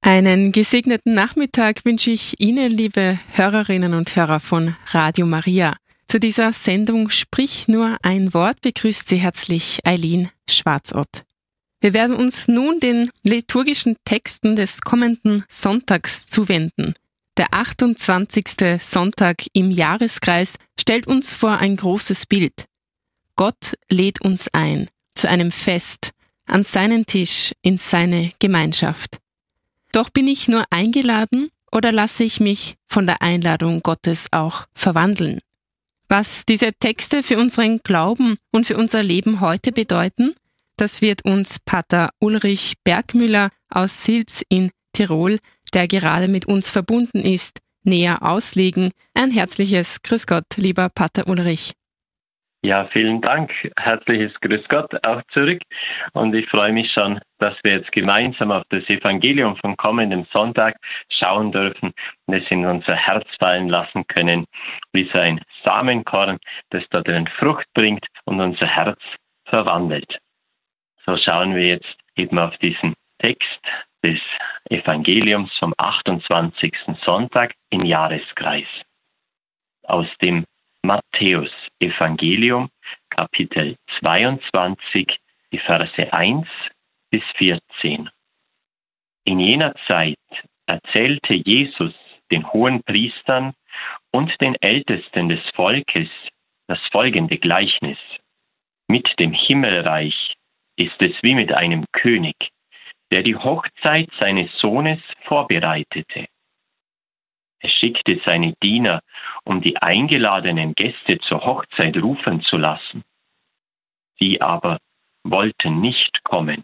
Einen gesegneten Nachmittag wünsche ich Ihnen, liebe Hörerinnen und Hörer von Radio Maria. Zu dieser Sendung Sprich nur ein Wort begrüßt Sie herzlich Eileen Schwarzott. Wir werden uns nun den liturgischen Texten des kommenden Sonntags zuwenden. Der 28. Sonntag im Jahreskreis stellt uns vor ein großes Bild. Gott lädt uns ein zu einem Fest, an seinen Tisch, in seine Gemeinschaft. Doch bin ich nur eingeladen oder lasse ich mich von der Einladung Gottes auch verwandeln? Was diese Texte für unseren Glauben und für unser Leben heute bedeuten, das wird uns Pater Ulrich Bergmüller aus Silz in Tirol, der gerade mit uns verbunden ist, näher auslegen. Ein herzliches Grüß Gott, lieber Pater Ulrich. Ja, vielen Dank. Herzliches Grüß Gott auch zurück. Und ich freue mich schon, dass wir jetzt gemeinsam auf das Evangelium vom kommenden Sonntag schauen dürfen und es in unser Herz fallen lassen können, wie so ein Samenkorn, das da drin Frucht bringt und unser Herz verwandelt. So schauen wir jetzt eben auf diesen Text des Evangeliums vom 28. Sonntag im Jahreskreis. Aus dem Matthäus-Evangelium, Kapitel 22, die Verse 1 bis 14. In jener Zeit erzählte Jesus den Hohenpriestern und den Ältesten des Volkes das folgende Gleichnis. Mit dem Himmelreich ist es wie mit einem König, der die Hochzeit seines Sohnes vorbereitete. Er schickte seine Diener, um die eingeladenen Gäste zur Hochzeit rufen zu lassen. Sie aber wollten nicht kommen.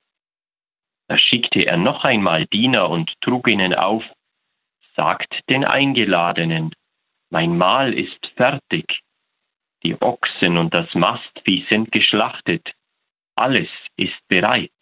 Da schickte er noch einmal Diener und trug ihnen auf: Sagt den Eingeladenen, mein Mahl ist fertig. Die Ochsen und das Mastvieh sind geschlachtet. Alles ist bereit.